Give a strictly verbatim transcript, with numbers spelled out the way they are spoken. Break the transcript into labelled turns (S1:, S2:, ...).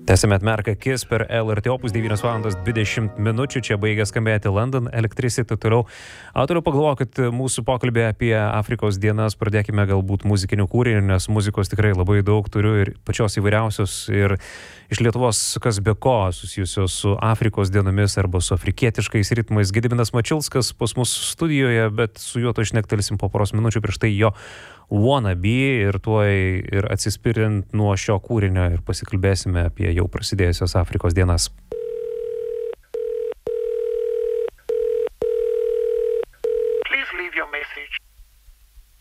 S1: Tęsime atmerką akis per L R T Opus devynios valandos dvidešimt minučių. Čia baigia skambėti London Electricity. Toliau autorių pagalvoju, kad mūsų pokalbė apie Afrikos dienas pradėkime galbūt muzikinių kūrinių, nes muzikos tikrai labai daug turiu ir pačios įvairiausios ir iš Lietuvos kas be ko susijusios su Afrikos dienomis arba su afrikietiškais ritmais. Gediminas Mačilskas pas mus studijoje, bet su juo to išnektelsim po poros minučių. Prieš tai jo Wannabe ir tuoj ir atsispirint nuo šio kūrinio ir pasikalbėsime apie jau prasidėjusios Afrikos dienas.